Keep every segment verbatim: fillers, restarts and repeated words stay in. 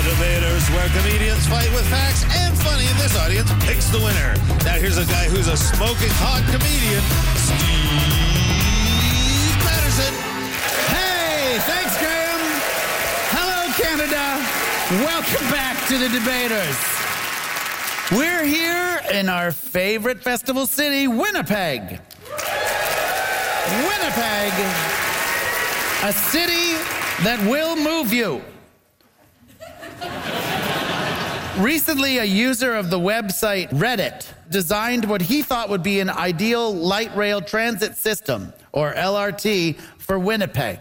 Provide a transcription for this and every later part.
Debaters, where comedians fight with facts and funny, and this audience picks the winner. Now here's a guy who's a smoking hot comedian, Steve Patterson. Hey, thanks, Graham. Hello, Canada. Welcome back to the Debaters. We're here in our favorite festival city, Winnipeg. Winnipeg, a city that will move you. Recently, a user of the website Reddit designed what he thought would be an ideal light rail transit system, or L R T, for Winnipeg.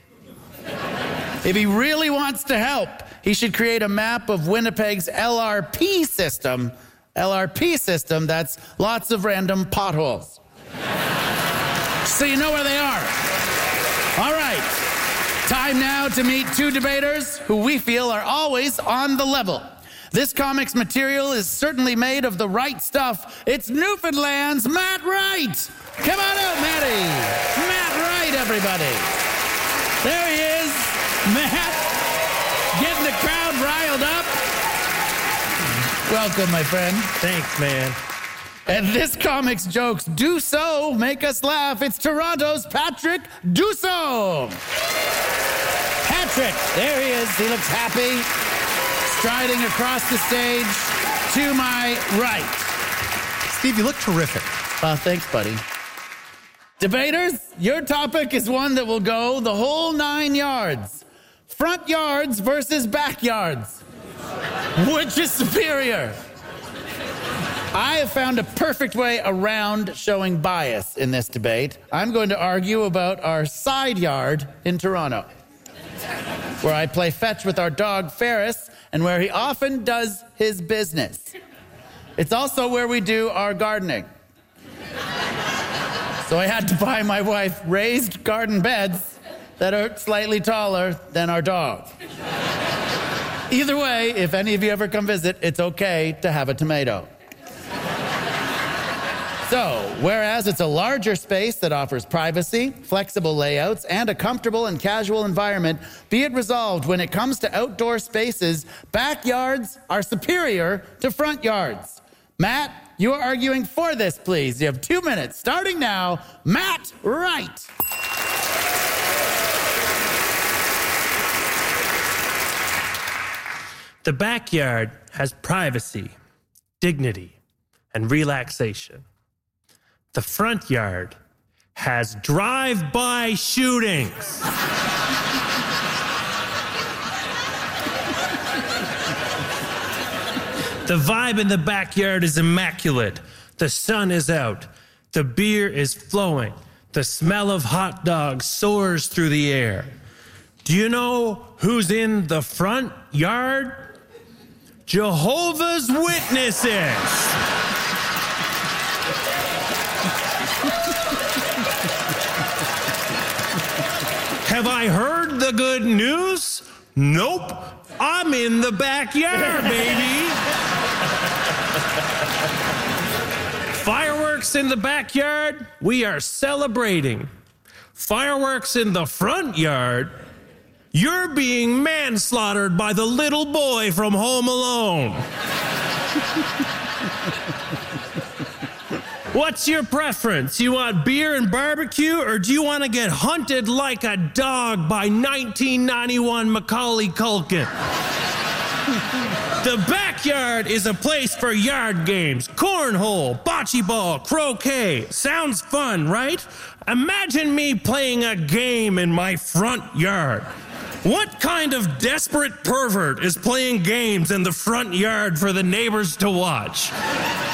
If he really wants to help, he should create a map of Winnipeg's L R P system. L R P system, that's lots of random potholes. So you know where they are. All right, time now to meet two debaters who we feel are always on the level. This comic's material is certainly made of the right stuff. It's Newfoundland's Matt Wright. Come on out, Matty. Matt Wright, everybody. There he is. Matt, getting the crowd riled up. Welcome, my friend. Thanks, man. And this comic's jokes do so make us laugh. It's Toronto's Patrick Dussault. Patrick, there he is. He looks happy. Striding across the stage to my right. Steve, you look terrific. Uh, thanks, buddy. Debaters, your topic is one that will go the whole nine yards. Front yards versus backyards. Which is superior? I have found a perfect way around showing bias in this debate. I'm going to argue about our side yard in Toronto, where I play fetch with our dog Ferris and where he often does his business. It's also where we do our gardening. So I had to buy my wife raised garden beds that are slightly taller than our dog. Either way, if any of you ever come visit, it's okay to have a tomato. So, whereas it's a larger space that offers privacy, flexible layouts, and a comfortable and casual environment, be it resolved when it comes to outdoor spaces, backyards are superior to front yards. Matt, you are arguing for this, please. You have two minutes. Starting now, Matt Wright. The backyard has privacy, dignity, and relaxation. The front yard has drive-by shootings. The vibe in the backyard is immaculate. The sun is out. The beer is flowing. The smell of hot dogs soars through the air. Do you know who's in the front yard? Jehovah's Witnesses. Have I heard the good news? Nope. I'm in the backyard, baby. Fireworks in the backyard, we are celebrating. Fireworks in the front yard, you're being manslaughtered by the little boy from Home Alone. What's your preference? You want beer and barbecue, or do you want to get hunted like a dog by nineteen ninety-one Macaulay Culkin? The backyard is a place for yard games, cornhole, bocce ball, croquet. Sounds fun, right? Imagine me playing a game in my front yard. What kind of desperate pervert is playing games in the front yard for the neighbors to watch?